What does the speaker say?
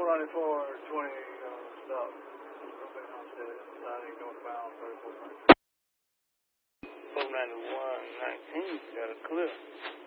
494, 20, stop. Open Homestead, signing northbound, 34. 491, 19, got a clear.